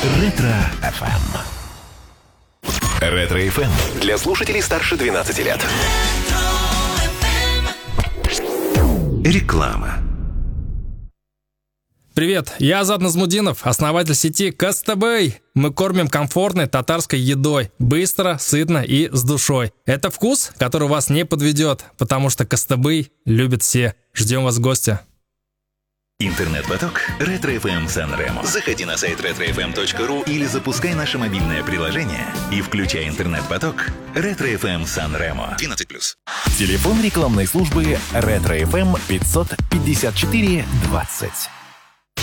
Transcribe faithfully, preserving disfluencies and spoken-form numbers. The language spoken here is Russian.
Ретро-эф эм. Ретро-эф эм для слушателей старше двенадцати лет. Реклама. Привет, я Азат Назмудинов, основатель сети Костыбый. Мы кормим комфортной татарской едой, быстро, сытно и с душой. Это вкус, который вас не подведет, потому что Костыбый любят все. Ждем вас в гости. Интернет-поток Ретро-эф эм Сан-Ремо. Заходи на сайт ретро эф эм точка ру или запускай наше мобильное приложение и включай интернет-поток Ретро-эф эм Сан-Ремо. двенадцать плюс. Телефон рекламной службы Ретро-эф эм пятьсот пятьдесят четыре двадцать.